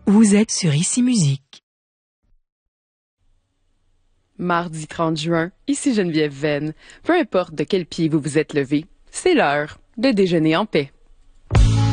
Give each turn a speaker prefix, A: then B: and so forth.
A: Vous êtes sur Ici Musique.
B: Mardi 30 juin, ici Geneviève Venn. Peu importe de quel pied vous vous êtes levé, c'est l'heure de déjeuner en paix.